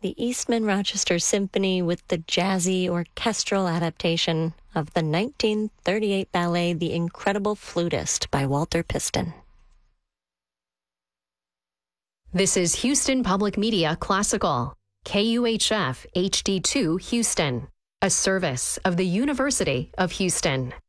the Eastman Rochester Symphony with the jazzy orchestral adaptation of the 1938 ballet The Incredible Flutist by Walter Piston. This is Houston Public Media Classical, KUHF HD2 Houston, a service of the University of Houston.